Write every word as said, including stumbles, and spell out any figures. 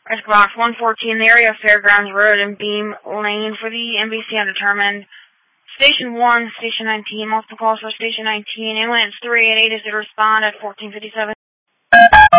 Rescue Box one fourteen, the area of Fairgrounds Road and Beam Lane for the N B C undetermined. Station one, Station nineteen, multiple calls for Station nineteen. Ambulance three eight eight is to respond at fourteen fifty-seven.